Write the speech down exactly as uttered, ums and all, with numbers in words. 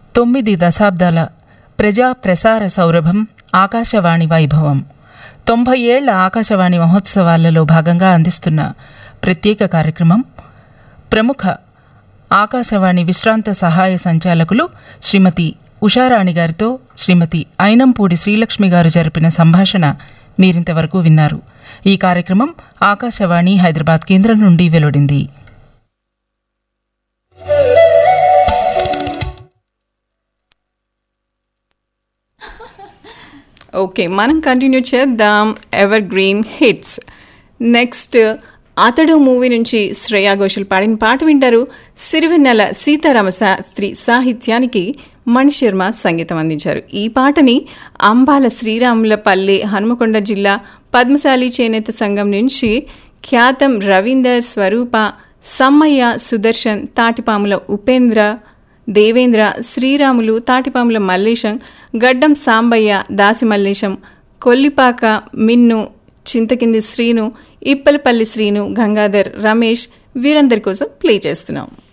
తొమ్మిది దశాబ్దాల ప్రజా ప్రసార సౌరభం ఆకాశవాణి వైభవం. తొంభై ఏళ్ల ఆకాశవాణి మహోత్సవాలలో భాగంగా అందిస్తున్న ప్రత్యేక కార్యక్రమం. ప్రముఖ ఆకాశవాణి విశ్రాంత సహాయ సంచాలకులు శ్రీమతి ఉషారాణి గారితో శ్రీమతి అయినంపూడి శ్రీలక్ష్మి గారు జరిపిన సంభాషణ మీరింతవరకు విన్నారు. ఈ కార్యక్రమం ఆకాశవాణి హైదరాబాద్ కేంద్రం నుండి వెలువడింది. ఓకే, మనం కంటిన్యూ చేద్దాం ఎవర్ గ్రీన్ హిట్స్. నెక్స్ట్ అతడు మూవీ నుంచి శ్రేయా ఘోషల్ పాడిన పాట వింటారు. సిరివెన్నెల సీతారామ శాస్త్రి సాహిత్యానికి మణిశర్మ సంగీతం అందించారు. ఈ పాటని అంబాల శ్రీరాములపల్లి హనుమకొండ జిల్లా పద్మశాలి చేనేత సంఘం నుంచి ఖ్యాతం రవీందర్, స్వరూప, సమ్మయ్య, సుదర్శన్, తాటిపాముల ఉపేంద్ర, దేవేంద్ర, శ్రీరాములు, తాటిపాముల మల్లేశం, గడ్డం సాంబయ్య, దాసి మల్లేశం, కొల్లిపాక మిన్ను, చింతకింది శ్రీను, ఇప్పలపల్లి శ్రీను, గంగాధర్, రమేష్ వీరందరి కోసం ప్లే చేస్తున్నాం.